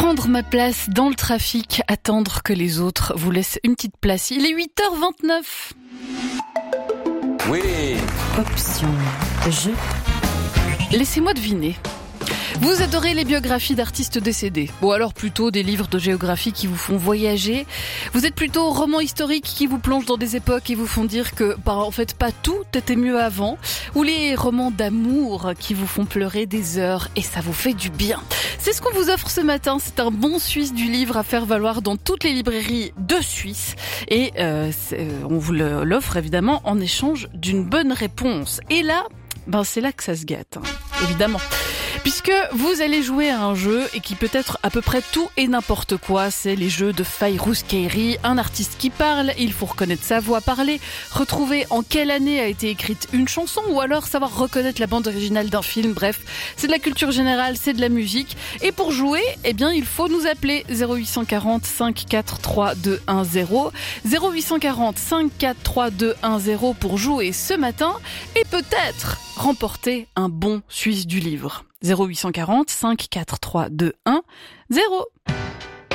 Prendre ma place dans le trafic, attendre que les autres vous laissent une petite place. Il est 8h29. Oui. Option jeu. Laissez-moi deviner. Vous adorez les biographies d'artistes décédés, ou alors plutôt des livres de géographie qui vous font voyager. Vous êtes plutôt romans historiques qui vous plongent dans des époques et vous font dire que, en fait, pas tout était mieux avant. Ou les romans d'amour qui vous font pleurer des heures et ça vous fait du bien. C'est ce qu'on vous offre ce matin. C'est un bon Suisse du livre à faire valoir dans toutes les librairies de Suisse. Et on vous l'offre évidemment en échange d'une bonne réponse. Et là, c'est là que ça se gâte, évidemment. Puisque vous allez jouer à un jeu et qui peut être à peu près tout et n'importe quoi. C'est les jeux de Fayrouz Kairi, un artiste qui parle, il faut reconnaître sa voix parler, retrouver en quelle année a été écrite une chanson ou alors savoir reconnaître la bande originale d'un film. Bref, c'est de la culture générale, c'est de la musique. Et pour jouer, il faut nous appeler 0840 543 210. 0840 543 210 pour jouer ce matin et peut-être remporter un bon Suisse du livre. 0840 543 210.